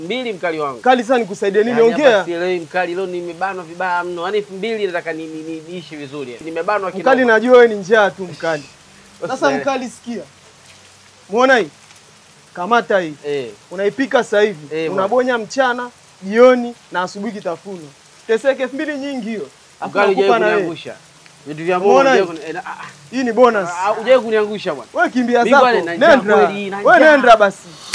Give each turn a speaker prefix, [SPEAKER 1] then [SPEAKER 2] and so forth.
[SPEAKER 1] 2 mkali wangu.
[SPEAKER 2] Kali sana nikusaidie nini? Ongea.
[SPEAKER 1] Sielewi mkali, leo nimebanwa vibaya mno. Yaani 2000 nataka niishi vizuri. Nimebanwa kidogo.
[SPEAKER 2] Mkali najua wewe ni njaa tu mkali. Sasa mkali sikia. Muona hii? Kamata hii. Unaipika sasa hivi. Unabonya mchana, jioni na asubuhi kitafuno. Teseke 2000 nyingi hiyo.
[SPEAKER 1] Mkali hujawahi kuniangusha. Vitu vya Mungu
[SPEAKER 2] hii ni bonus.
[SPEAKER 1] Hujawahi kuniangusha bwana.
[SPEAKER 2] Wewe kimbia zako. Nenda. Wewe nenda basi.